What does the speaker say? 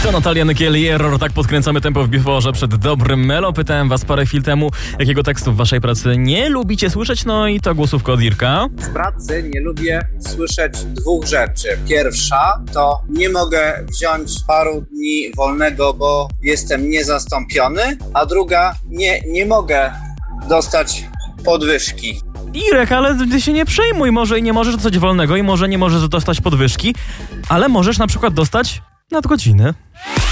To Natalia Nykiel i Error. Tak podkręcamy tempo w Biforze przed dobrym melo. Pytałem was parę chwil temu, jakiego tekstu w waszej pracy nie lubicie słyszeć, no i to głosówka od Irka. W pracy nie lubię słyszeć dwóch rzeczy. Pierwsza to nie mogę wziąć paru dni wolnego, bo jestem niezastąpiony, a druga nie mogę dostać podwyżki. Irek, ale ty się nie przejmuj, może i nie możesz dostać wolnego i może nie możesz dostać podwyżki, ale możesz na przykład dostać nadgodziny.